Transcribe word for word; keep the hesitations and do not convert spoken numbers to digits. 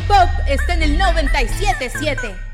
Pop está en el noventa y siete punto siete.